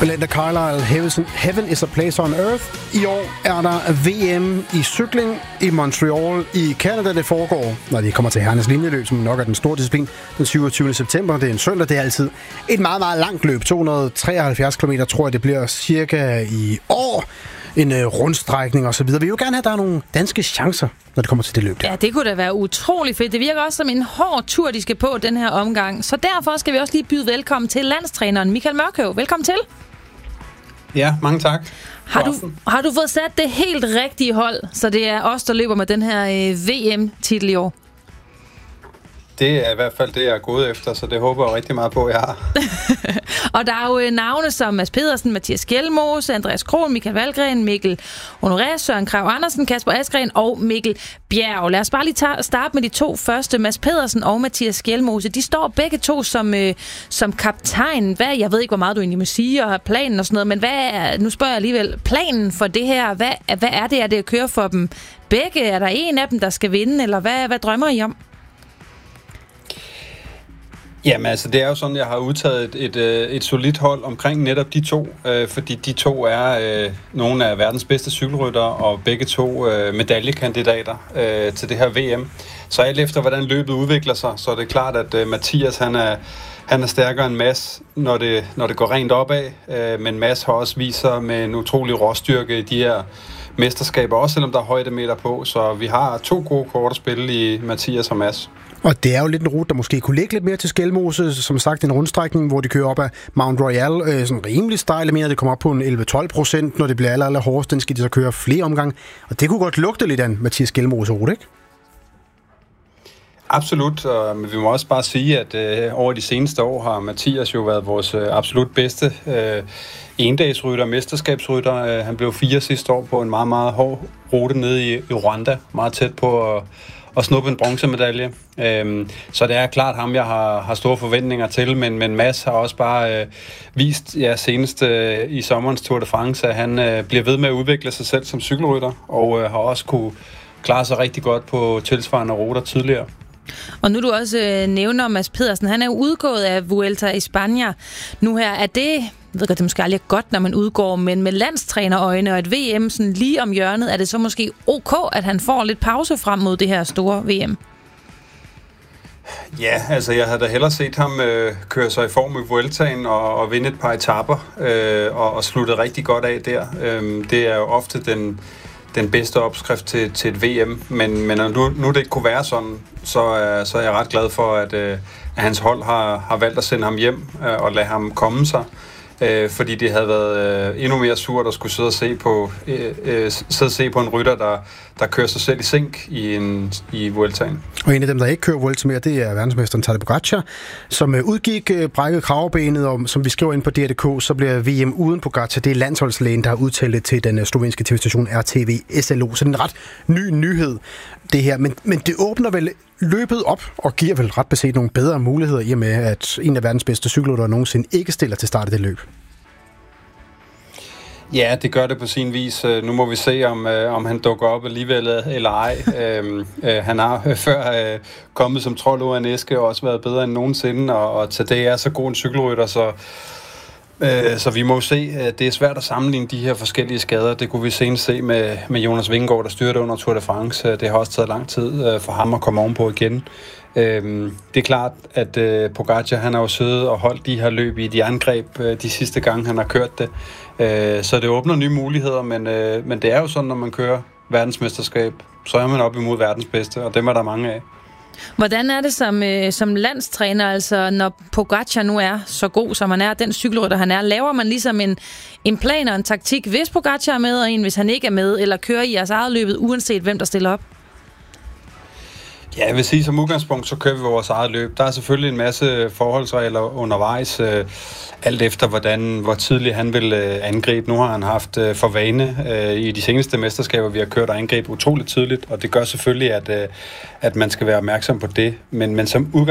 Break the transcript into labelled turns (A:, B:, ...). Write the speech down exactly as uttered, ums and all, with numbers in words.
A: Belinda Carlisle, Heaven is a Place on Earth. I år er der V M i cykling i Montreal i Canada. Det foregår, når de kommer til herrenes linjeløb, som nok er den store disciplin, den syvogtyvende september. Det er en søndag, det er altid et meget, meget langt løb. to hundrede og treoghalvfjerds kilometer, tror jeg, det bliver cirka i år. En øh, rundstrækning og så videre. Vi vil jo gerne have, at der er nogle danske chancer, når det kommer til det løb der.
B: Ja, det kunne da være utrolig fedt. Det virker også som en hård tur, de skal på den her omgang. Så derfor skal vi også lige byde velkommen til landstræneren Michael Mørkøv. Velkommen til.
C: Ja, mange tak.
B: Har du, har du fået sat det helt rigtige hold, så det er os, der løber med den her øh, V M-titel i år?
C: Det er i hvert fald det, jeg er gået efter, så det håber jeg rigtig meget på, jeg har.
B: Og der er jo navne som Mads Pedersen, Mathias Gjelmose, Andreas Kron, Michael Valgren, Mikkel Honoré, Søren Krag Andersen, Kasper Askren og Mikkel Bjerg. Lad os bare lige tage, starte med de to første. Mads Pedersen og Mathias Gjelmose, de står begge to som, øh, som kaptajn. Hvad, jeg ved ikke, hvor meget du egentlig må sige, og planen og sådan noget, men hvad er, nu spørger jeg alligevel, planen for det her, hvad, hvad er det, er det at køre for dem begge? Er der en af dem, der skal vinde, eller hvad, hvad drømmer I om?
C: Jamen altså, det er jo sådan, jeg har udtaget et, et, et solidt hold omkring netop de to, øh, fordi de to er øh, nogle af verdens bedste cykelryttere, og begge to øh, medaljekandidater øh, til det her V M. Så alt efter, hvordan løbet udvikler sig, så er det klart, at øh, Mathias, han er, han er stærkere end Mads, når det, når det går rent opad, øh, men Mads har også vist sig med en utrolig råstyrke i de her mesterskaber, også selvom der er højdemeter på, så vi har to gode kort at spille i Mathias og Mads.
A: Og det er jo lidt en rute, der måske kunne ligge lidt mere til Skelmose, som sagt en rundstrækning, hvor de kører op ad Mount Royal, øh, sådan rimelig stejle mere, det kommer op på en elleve til tolv procent, når det bliver aller, aller hårdest, den skal de så køre flere omgang, og det kunne godt lugte lidt af en Mathias Skelmose rute, ikke?
C: Absolut, men vi må også bare sige, at øh, over de seneste år har Mathias jo været vores øh, absolut bedste øh, endagsrytter, mesterskabsrytter. Øh, han blev fire sidste år på en meget, meget hård rute nede i, i Rwanda, meget tæt på at, at snuppe en bronzemedalje. Øh, så det er klart ham, jeg har, har store forventninger til, men, men Mads har også bare øh, vist ja, senest øh, i sommerens Tour de France, at han øh, bliver ved med at udvikle sig selv som cykelrytter, og øh, har også kunne klare sig rigtig godt på tilsvarende ruter tidligere.
B: Og nu du også øh, nævner Mads Pedersen, han er jo udgået af Vuelta i España. Nu her, er det, jeg ved godt, det måske aldrig er godt, når man udgår, men med landstrænerøjne og et V M sådan lige om hjørnet, er det så måske ok, at han får lidt pause frem mod det her store V M?
C: Ja, altså jeg havde da hellere set ham øh, køre sig i form i Vueltaen og, og vinde et par etaper øh, og, og slutte rigtig godt af der. Øh, det er jo ofte den den bedste opskrift til, til et V M, men, men nu, nu det ikke kunne være sådan, så, uh, så er jeg ret glad for, at, uh, at hans hold har, har valgt at sende ham hjem uh, og lade ham komme sig, uh, fordi det havde været uh, endnu mere surt at skulle sidde og se på, uh, uh, sidde og se på en rytter, der, der kører sig selv i sink i, en, i Vueltaen.
A: Og en af dem, der ikke kører Vuelta mere, det er verdensmesteren Tadej Pogačar, som uh, udgik uh, brækket kravbenet, og som vi skriver ind på D R punktum D K, så bliver V M uden Pogačar. Det er landsholdslægen, der har udtalt det til den uh, slovenske tv-station R T V S L O. Så det er en ret ny nyhed, det her. Men, men det åbner vel løbet op og giver vel ret beset nogle bedre muligheder i og med, at en af verdens bedste cykelryttere nogensinde ikke stiller til start af det løb.
C: Ja, det gør det på sin vis. Nu må vi se, om, om han dukker op alligevel eller ej. øhm, øh, han har før øh, kommet som trold ud af en æske og også været bedre end nogensinde, og, og til det er så god en cykelrytter, så, øh, så vi må se. Det er svært at sammenligne de her forskellige skader. Det kunne vi senest se med, med Jonas Vingegaard, der styrte under Tour de France. Det har også taget lang tid øh, for ham at komme ovenpå igen. Øhm, det er klart, at øh, Pogačar, han har jo siddet og holdt de her løb i de angreb øh, de sidste gange, han har kørt det. Øh, så det åbner nye muligheder, men, øh, men det er jo sådan, når man kører verdensmesterskab, så er man op imod verdens bedste, og dem er der mange af.
B: Hvordan er det som, øh, som landstræner, altså når Pogačar nu er så god, som han er, den cykelrytter han er, laver man ligesom en, en plan og en taktik, hvis Pogačar er med, og en, hvis han ikke er med, eller kører i jeres eget løbet, uanset hvem der stiller op?
C: Ja, jeg vil sige, som udgangspunkt, så kører vi vores eget løb. Der er selvfølgelig en masse forholdsregler undervejs, øh, alt efter, hvordan, hvor tidligt han vil øh, angribe. Nu har han haft øh, for vane øh, i de seneste mesterskaber, vi har kørt og angribe utroligt tidligt, og det gør selvfølgelig, at, øh, at man skal være opmærksom på det. Men, men som udgangspunkt,